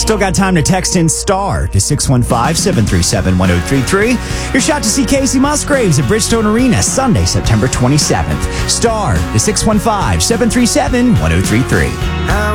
Still got time to text in STAR to 615-737-1033. Your shot to see Casey Musgraves at Bridgestone Arena Sunday, September 27th. STAR to 615-737-1033.